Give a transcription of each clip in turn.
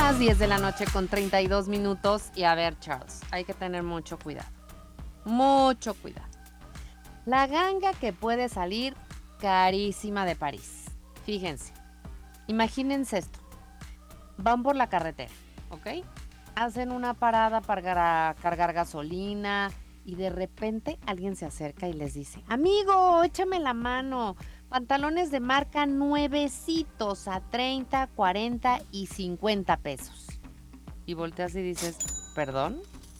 las 10 de la noche con 32 minutos y a ver, Charles, hay que tener mucho cuidado. Mucho cuidado. La ganga que puede salir carísima de París. Fíjense, imagínense esto. Van por la carretera, ¿ok? Hacen una parada para cargar gasolina y de repente alguien se acerca y les dice: amigo, échame la mano. Pantalones de marca nuevecitos a 30, 40 y 50 pesos. Y volteas y dices: ¿perdón?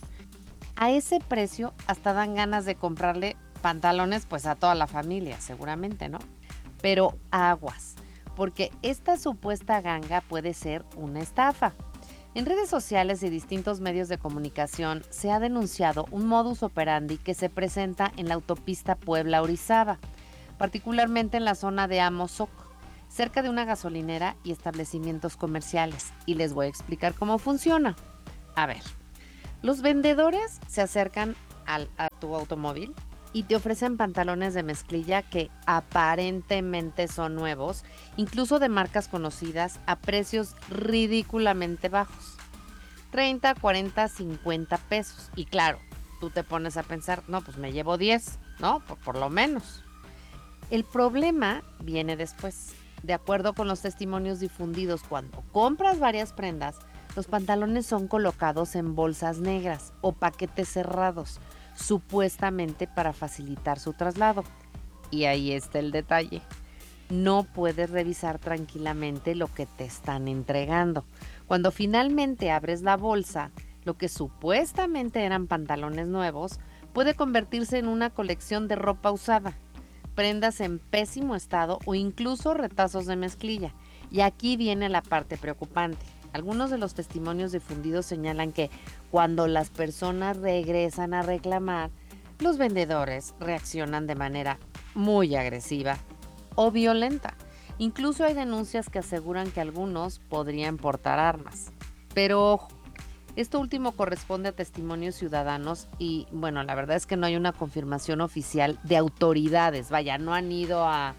A ese precio hasta dan ganas de comprarle pantalones pues a toda la familia, seguramente, ¿no? Pero aguas, porque esta supuesta ganga puede ser una estafa. En redes sociales y distintos medios de comunicación se ha denunciado un modus operandi que se presenta en la autopista Puebla-Orizaba, particularmente en la zona de Amozoc, cerca de una gasolinera y establecimientos comerciales. Y les voy a explicar cómo funciona. A ver, los vendedores se acercan a tu automóvil y te ofrecen pantalones de mezclilla que aparentemente son nuevos, incluso de marcas conocidas, a precios ridículamente bajos. 30, 40, 50 pesos. Y claro, tú te pones a pensar, no, pues me llevo 10, ¿no? Por lo menos. El problema viene después. De acuerdo con los testimonios difundidos, cuando compras varias prendas, los pantalones son colocados en bolsas negras o paquetes cerrados, supuestamente para facilitar su traslado. Y ahí está el detalle. No puedes revisar tranquilamente lo que te están entregando. Cuando finalmente abres la bolsa, lo que supuestamente eran pantalones nuevos puede convertirse en una colección de ropa usada, prendas en pésimo estado o incluso retazos de mezclilla. Y aquí viene la parte preocupante. Algunos de los testimonios difundidos señalan que cuando las personas regresan a reclamar, los vendedores reaccionan de manera muy agresiva o violenta. Incluso hay denuncias que aseguran que algunos podrían portar armas. Pero ojo, esto último corresponde a testimonios ciudadanos y, bueno, la verdad es que no hay una confirmación oficial de autoridades. Vaya, no han ido a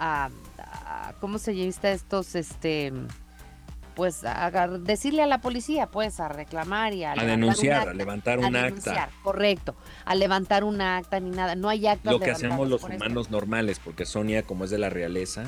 ¿cómo se llama estos, pues a decirle a la policía, pues a reclamar y a denunciar, a levantar un acta. Correcto, a levantar un acta ni nada, no hay actas. Lo que hacemos los humanos normales, porque Sonia, como es de la realeza,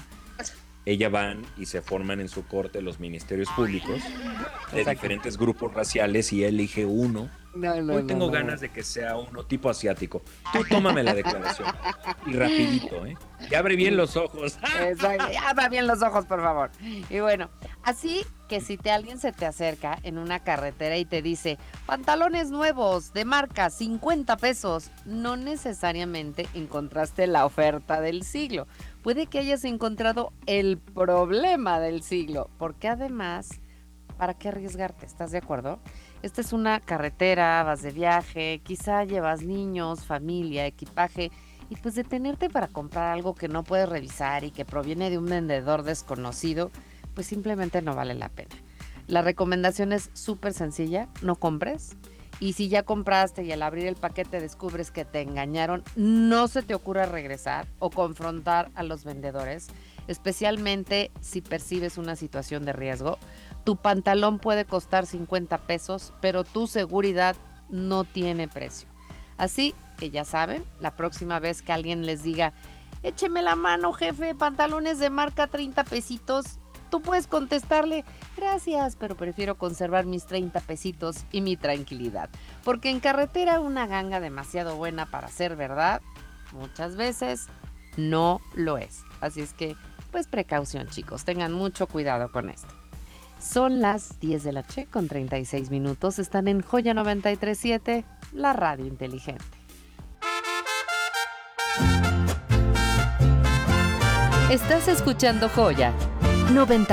ella van y se forman en su corte los ministerios públicos de diferentes grupos raciales y elige uno. Hoy tengo ganas de que sea uno tipo asiático. Tú tómame la declaración. Y rapidito, ¿eh? Y abre bien los ojos. Exacto. Abra bien los ojos, por favor. Y bueno, así que si alguien se te acerca en una carretera y te dice: pantalones nuevos de marca 50 pesos, no necesariamente encontraste la oferta del siglo. Puede que hayas encontrado el problema del siglo, porque además, ¿para qué arriesgarte? ¿Estás de acuerdo? Esta es una carretera, vas de viaje, quizá llevas niños, familia, equipaje, y pues detenerte para comprar algo que no puedes revisar y que proviene de un vendedor desconocido, pues simplemente no vale la pena. La recomendación es súper sencilla: no compres. Y si ya compraste y al abrir el paquete descubres que te engañaron, no se te ocurra regresar o confrontar a los vendedores, especialmente si percibes una situación de riesgo. Tu pantalón puede costar 50 pesos, pero tu seguridad no tiene precio. Así que ya saben, la próxima vez que alguien les diga: écheme la mano, jefe, pantalones de marca 30 pesitos, tú puedes contestarle: gracias, pero prefiero conservar mis 30 pesitos y mi tranquilidad. Porque en carretera una ganga demasiado buena para ser verdad, muchas veces no lo es. Así es que, pues precaución, chicos, tengan mucho cuidado con esto. Son las 10 de la noche con 36 minutos. Están en Joya 93.7, la radio inteligente. Estás escuchando Joya 90.